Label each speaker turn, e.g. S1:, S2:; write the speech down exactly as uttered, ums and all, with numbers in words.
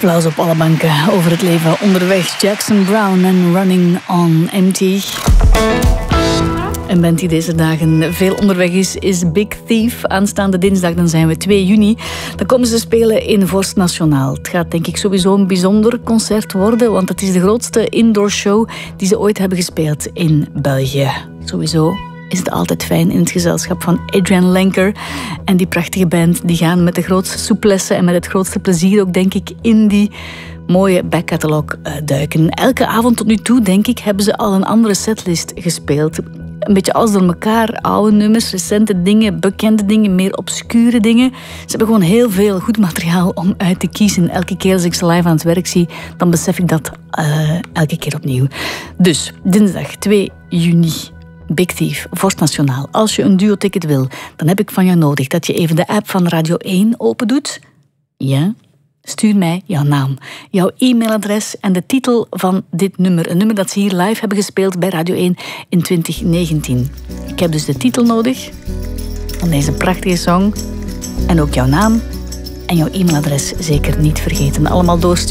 S1: Applaus op alle banken over het leven onderweg. Jackson Browne en Running on Empty. Een band die deze dagen veel onderweg is, is Big Thief. Aanstaande dinsdag, dan zijn we twee juni. Dan komen ze spelen in Vorst Nationaal. Het gaat denk ik sowieso een bijzonder concert worden, want het is de grootste indoor show die ze ooit hebben gespeeld in België. Sowieso is het altijd fijn in het gezelschap van Adrian Lenker. En die prachtige band die gaan met de grootste souplesse en met het grootste plezier ook, denk ik, in die mooie backcatalog duiken. Elke avond tot nu toe, denk ik, hebben ze al een andere setlist gespeeld. Een beetje alles door elkaar. Oude nummers, recente dingen, bekende dingen, meer obscure dingen. Ze hebben gewoon heel veel goed materiaal om uit te kiezen. Elke keer als ik ze live aan het werk zie, dan besef ik dat uh, elke keer opnieuw. Dus, dinsdag twee juni. Big Thief, Vorst Nationaal. Als je een duo-ticket wil, dan heb ik van jou nodig dat je even de app van Radio één open doet. Ja. Stuur mij jouw naam, jouw e-mailadres en de titel van dit nummer. Een nummer dat ze hier live hebben gespeeld bij Radio één in twintig negentien. Ik heb dus de titel nodig van deze prachtige song. En ook jouw naam en jouw e-mailadres zeker niet vergeten. Allemaal doorsturen.